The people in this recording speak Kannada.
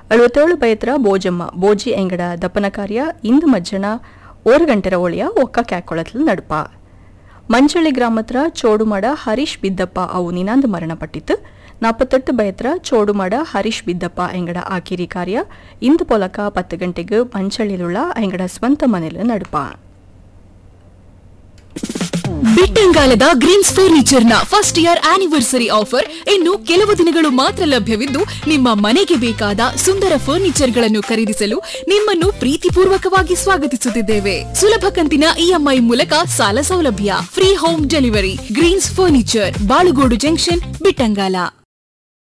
77 ಬಯತ್ರ ಬೋಜಮ್ಮ ಬೋಜಿ ಎಂಗಡ ದಪ್ಪನ ಕಾರ್ಯ ಇಂದು ಮಧ್ಯಾಹ್ನ 1 ಗಂಟೆರ ಒಳಿಯ ಒಕ್ಕ ಕ್ಯಾಕೊಳತ್ಲು ನಡುಪ. ಮಂಚಳ್ಳಿ ಗ್ರಾಮತ್ರ ಚೋಡುಮಾಡ ಹರೀಶ್ ಬಿದ್ದಪ್ಪ ಅವು ನಿನಾಂದು ಮರಣಪಟ್ಟಿತ್ತು. 48 ಬಯತ್ರ ಚೋಡುಮಾಡ ಹರೀಶ್ ಬಿದ್ದಪ್ಪ ಎಂಗಡ ಆಕಿರಿ ಕಾರ್ಯ ಇಂದು ಪೊಲಕ 10 ಗಂಟೆಗೆ ಮಂಚಳ್ಳಿಲುಳ್ಳ ಎಂಗಡ ಸ್ವಂತ ಮನೆಲು ನಡುಪ. ಬಿಟ್ಟಂಗಾಲದ Green's ಫರ್ನಿಚರ್ನ first year anniversary offer ಇನ್ನು ಕೆಲವು ದಿನಗಳು ಮಾತ್ರ ಲಭ್ಯವಿದ್ದು, ನಿಮ್ಮ ಮನೆಗೆ ಬೇಕಾದ ಸುಂದರ ಫರ್ನಿಚರ್ಗಳನ್ನು ಖರೀದಿಸಲು ನಿಮ್ಮನ್ನು ಪ್ರೀತಿಪೂರ್ವಕವಾಗಿ ಸ್ವಾಗತಿಸುತ್ತಿದ್ದೇವೆ. ಸುಲಭ ಕಂತಿನ ಇಎಂಐ ಮೂಲಕ ಸಾಲ ಸೌಲಭ್ಯ, free home delivery. Green's furniture, Balugodu junction, Bittangala.